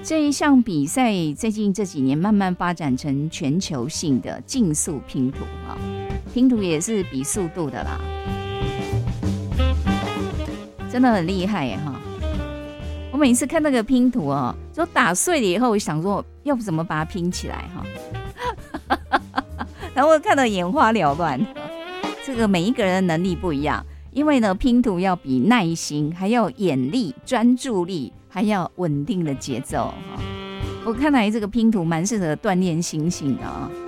这一项比赛最近这几年慢慢发展成全球性的竞速拼图啊，拼图也是比速度的啦，真的很厉害耶哈！我每次看那个拼图哦，就打碎了以后，我想说要怎么把它拼起来哈，然后我看得眼花缭乱。这个每一个人的能力不一样，因为呢拼图要比耐心，还要眼力、专注力，还要稳定的节奏哈。我看来这个拼图蛮适合锻炼心性的啊。